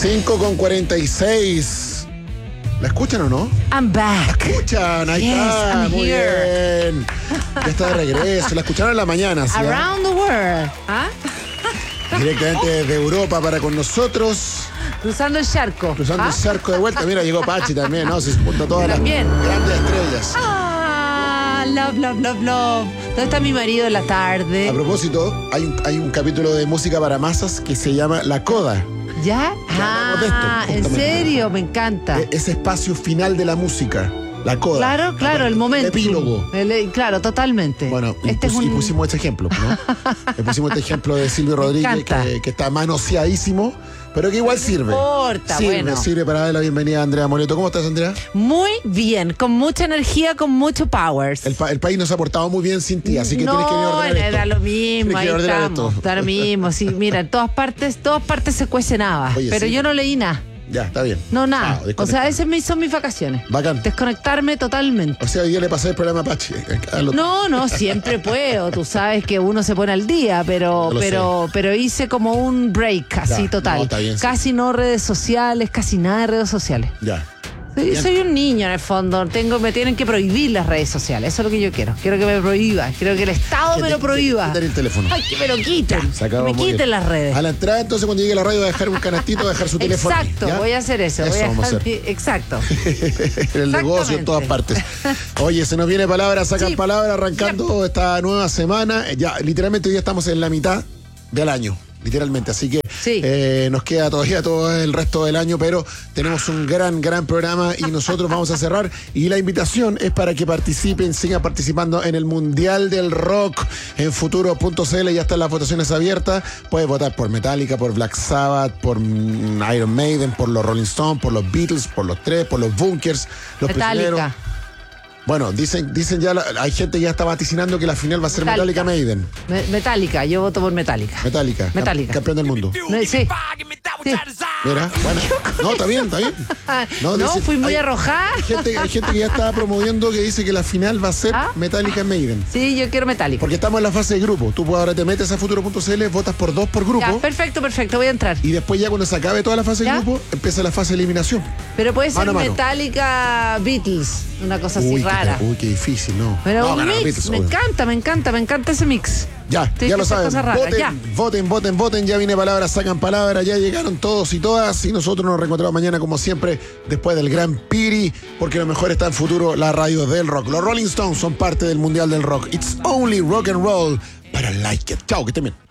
5:46. ¿La escuchan o no? I'm back. ¿La escuchan? Ahí Yes, está. I'm Muy here. bien. Ya está de regreso. La escucharon en la mañana, ¿sí? Around the world. ¿Ah? Directamente desde Europa para con nosotros. Cruzando el charco. Cruzando ¿Ah? el charco de vuelta. Mira, llegó Pachi también, ¿no? Se junta todas las También. grandes estrellas. Love, love, love, love. ¿Dónde está mi marido en la tarde? A propósito, hay un capítulo de música para masas que se llama La Coda. ¿Ya? hablamos de esto, ¿En justamente. serio? Me encanta. Ese espacio final de la música. La coda. Claro, el momento. El epílogo. Claro, totalmente. Bueno, y pusimos este ejemplo, ¿no? Le pusimos este ejemplo de Silvio Rodríguez, encanta. que está manoseadísimo, pero que igual sirve. No importa, bueno. Sirve para darle la bienvenida a Andrea Moleto. ¿Cómo estás, Andrea? Muy bien, con mucha energía, con mucho powers. El país nos ha portado muy bien sin ti, así que tienes que venir a ordenar esto. Era lo mismo, Tienes ahí que ordenar estamos. esto. Está lo mismo, sí, mira, en todas partes se cuecen habas, Oye, pero sí. yo no leí nada. Ya, está bien. No, nada. Ah, O sea, esas son mis vacaciones. Bacán. Desconectarme totalmente. O sea, hoy día le pasé el programa a Pachi. No, siempre puedo. Tú sabes que uno se pone al día, Lo pero hice como un break así Ya, total. no, está bien, sí. Casi no redes sociales, casi nada de redes sociales. Ya. Bien. Soy un niño en el fondo. Me tienen que prohibir las redes sociales. Eso es lo que yo quiero. Quiero que me prohíba. Quiero que el Estado me lo prohíba. Quitar el teléfono. Ay, que me lo quiten. Se acabó Que me muy bien. quiten las redes. A la entrada, entonces, cuando llegue a la radio, va a dejar un canastito, va a dejar su teléfono. ahí, Exacto, ¿ya? voy a hacer eso. Voy a vamos a dejar hacer. Exacto. El negocio en todas partes. Oye, se nos viene palabra, sacan Sí. palabra, arrancando esta nueva semana. Ya, literalmente hoy ya estamos en la mitad del año. Literalmente, así que Sí. nos queda todavía todo el resto del año, pero tenemos un gran programa y nosotros vamos a cerrar. Y la invitación es para que participen, sigan participando en el Mundial del Rock en futuro.cl. Ya están las votaciones abiertas. Puedes votar por Metallica, por Black Sabbath, por Iron Maiden, por los Rolling Stones, por los Beatles, por los Tres, por los Bunkers, los Prisioneros. Metallica. Bueno, dicen ya, hay gente que ya está vaticinando que la final va a ser Metallica Maiden. Metallica, yo voto por Metallica. Metallica. Metallica. Campeón del mundo. Sí. Mira, bueno. No, está bien. No, dicen- fui muy hay- arrojada. Hay gente que ya está promoviendo que dice que la final va a ser ¿Ah? Metallica Maiden. Sí, yo quiero Metallica. Porque estamos en la fase de grupo. Tú ahora te metes a futuro.cl, votas por 2 por grupo. Ya, perfecto, voy a entrar. Y después ya cuando se acabe toda la fase de ¿Ya? grupo, empieza la fase de eliminación. Pero puede ser Mano a mano. Metallica Beatles, una cosa así rara. Uy, qué difícil, ¿no? Pero No, un ganan los mix, Beatles, me obvio. encanta ese mix. Ya, Tiene ya que lo ser saben. cosa rara, ya. Voten. Ya viene palabra, sacan palabra. Ya llegaron todos y todas. Y nosotros nos reencontramos mañana, como siempre, después del Gran Piri, porque lo mejor está en futuro, la radio del rock. Los Rolling Stones son parte del Mundial del Rock. It's only rock and roll, but I like it. Chao, que estén bien.